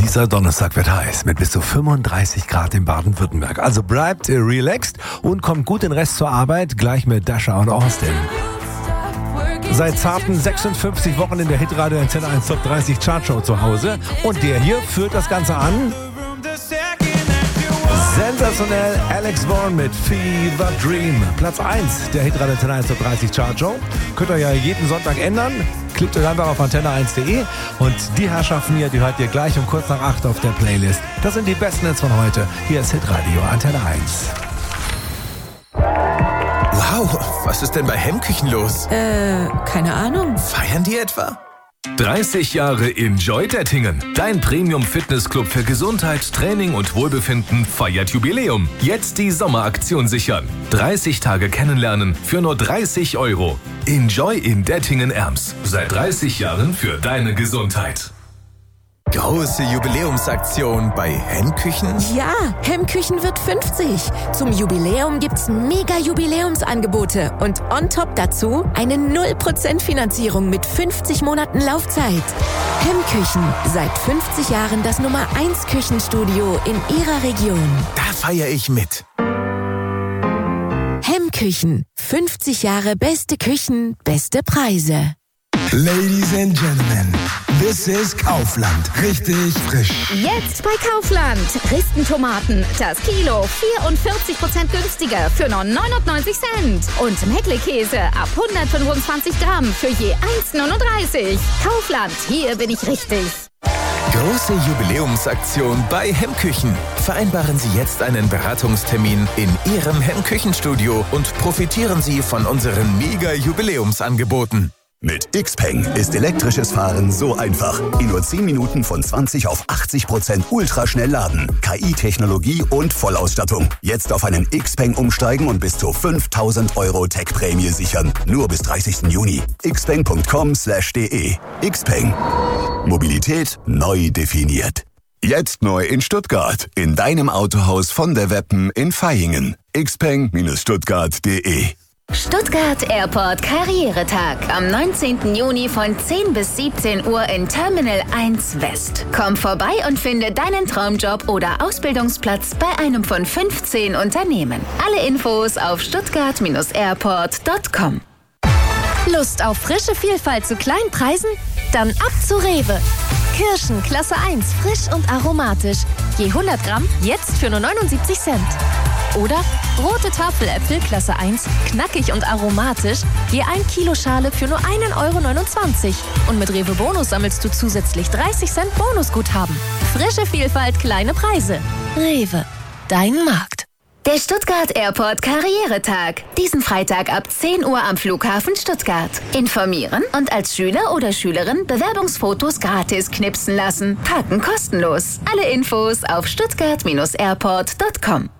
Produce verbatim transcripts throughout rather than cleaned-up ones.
Dieser Donnerstag wird heiß mit bis zu fünfunddreißig Grad in Baden-Württemberg. Also bleibt relaxed und kommt gut den Rest zur Arbeit, gleich mit Dasha und Austin. Seit zarten sechsundfünfzig Wochen in der Hitradio Antenne eins Top dreißig Chartshow zu Hause. Und der hier führt das Ganze an. Sensationell, Alex Bourne mit Fever Dream. Platz eins der Hitradio Antenne eins Top dreißig Chartshow. Könnt ihr ja jeden Sonntag ändern. Klickt euch einfach auf antenne eins punkt de und die Herrschaften hier, die hört ihr gleich um kurz nach acht auf der Playlist. Das sind die besten Hits von heute. Hier ist Hitradio Antenne eins. Wow, was ist denn bei Hemmküchen los? Äh, keine Ahnung. Feiern die etwa? dreißig Jahre Enjoy Dettingen. Dein Premium-Fitnessclub für Gesundheit, Training und Wohlbefinden feiert Jubiläum. Jetzt die Sommeraktion sichern. dreißig Tage kennenlernen für nur dreißig Euro. Enjoy in Dettingen-Erms. Seit dreißig Jahren für deine Gesundheit. Große Jubiläumsaktion bei Hemmküchen? Ja, Hemmküchen wird fünfzig. Zum Jubiläum gibt's mega Jubiläumsangebote und on top dazu eine null Prozent Finanzierung mit fünfzig Monaten Laufzeit. Hemmküchen, seit fünfzig Jahren das Nummer eins Küchenstudio in Ihrer Region. Da feiere ich mit. Hemmküchen, fünfzig Jahre beste Küchen, beste Preise. Ladies and Gentlemen, this is Kaufland. Richtig frisch. Jetzt bei Kaufland. Ristentomaten, das Kilo vierundvierzig Prozent günstiger für nur neunundneunzig Cent. Und Meckle-Käse ab hundertfünfundzwanzig Gramm für je eins neununddreißig. Kaufland, hier bin ich richtig. Große Jubiläumsaktion bei Hemmküchen. Vereinbaren Sie jetzt einen Beratungstermin in Ihrem Hemmküchenstudio und profitieren Sie von unseren Mega-Jubiläumsangeboten. Mit Xpeng ist elektrisches Fahren so einfach. In nur zehn Minuten von zwanzig auf achtzig Prozent ultraschnell laden. K I-Technologie und Vollausstattung. Jetzt auf einen Xpeng umsteigen und bis zu fünftausend Euro Tech-Prämie sichern. Nur bis dreißigsten Juni. xpeng punkt com slash de. Xpeng. Mobilität neu definiert. Jetzt neu in Stuttgart. In deinem Autohaus von der Weppen in Vaihingen. xpeng Stuttgart punkt de. Stuttgart Airport Karrieretag am neunzehnten Juni von zehn bis siebzehn Uhr in Terminal eins West. Komm vorbei und finde deinen Traumjob oder Ausbildungsplatz bei einem von fünfzehn Unternehmen. Alle Infos auf stuttgart airport punkt com. Lust auf frische Vielfalt zu kleinen Preisen? Dann ab zu Rewe. Kirschen Klasse eins, frisch und aromatisch. Je hundert Gramm jetzt für nur neunundsiebzig Cent. Oder rote Tafeläpfel Klasse eins, knackig und aromatisch, je ein Kilo Schale für nur ein Euro neunundzwanzig. Und mit Rewe Bonus sammelst du zusätzlich dreißig Cent Bonusguthaben. Frische Vielfalt, kleine Preise. Rewe, dein Markt. Der Stuttgart Airport Karrieretag. Diesen Freitag ab zehn Uhr am Flughafen Stuttgart. Informieren und als Schüler oder Schülerin Bewerbungsfotos gratis knipsen lassen. Parken kostenlos. Alle Infos auf stuttgart airport punkt com.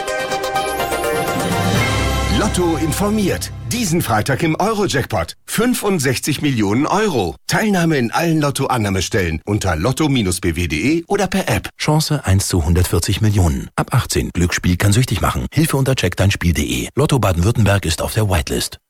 Lotto informiert. Diesen Freitag im Euro-Jackpot. fünfundsechzig Millionen Euro. Teilnahme in allen Lotto-Annahmestellen unter lotto b w punkt de oder per App. Chance eins zu hundertvierzig Millionen. Ab achtzehn. Glücksspiel kann süchtig machen. Hilfe unter check dein spiel punkt de. Lotto Baden-Württemberg ist auf der Whitelist.